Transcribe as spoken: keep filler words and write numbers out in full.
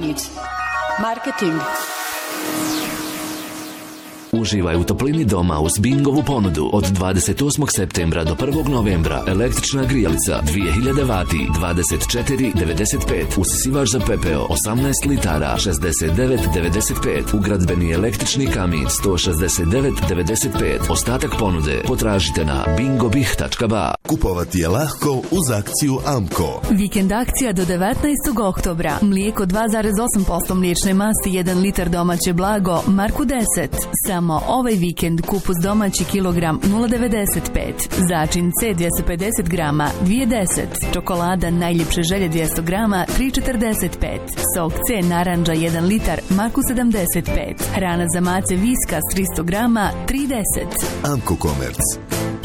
Lead. Marketing. Uživaj u toplini doma uz Bingovu ponudu. Od dvadeset osmog septembra do prvog novembra električna grijalica dvije hiljade vati dvadeset četiri devedeset pet, usisivač za pepeo osamnaest litara šezdeset devet devedeset pet, ugradbeni električni kamin sto šezdeset devet devedeset pet. Ostatak ponude potražite na bingobih tačka ba. Kupovati je lahko uz akciju Amko. Vikend akcija do devetnaestog oktobra. Mlijeko dva zarez osam posto mliječne masti jedan litar domaće blago Marku deset. Samo ovaj vikend kupus domaći kilogram nula devedeset pet. Začin C dvjesto pedeset grama dvije deset. Čokolada najljepše želje dvjesto grama tri četrdeset pet. Sok C naranđa jedan litar Marku sedamdeset pet. Hrana za mace Viskas tristo grama tri deset. Amko Komerc.